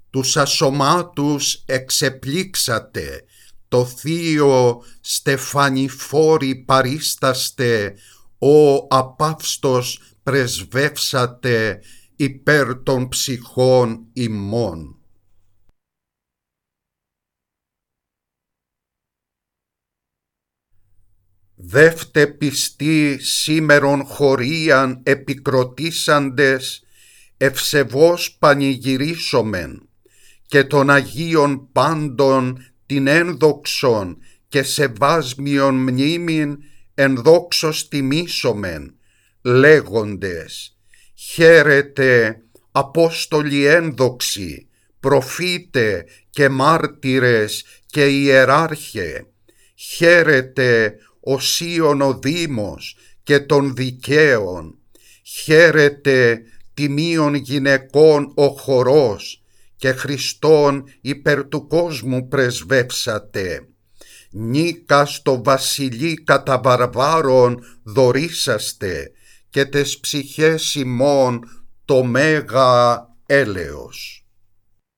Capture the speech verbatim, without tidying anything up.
τους ασωμάτους εξεπλήξατε, το θείο στεφανιφόρη παρίσταστε, ο απαύστος πρεσβεύσατε υπέρ των ψυχών ημών. Δεύτε πιστοί σήμερον χωρίαν επικροτήσαντες, ευσεβώς πανηγυρίσομεν, και των Αγίων πάντων την ένδοξον και σεβάσμιον μνήμην ενδόξως τιμήσομεν, λέγοντες: χαίρετε Απόστολοι ένδοξοι, προφήτε και μάρτυρες και ιεράρχε, χαίρετε οσίων ο Δήμος και των δικαίων, χαίρετε τιμίων γυναικών ο χορός, και Χριστόν υπέρ του κόσμου πρεσβεύσατε. Νίκα στο βασιλεί κατά βαρβάρων δωρήσαστε, και τες ψυχές ημών το μέγα έλεος.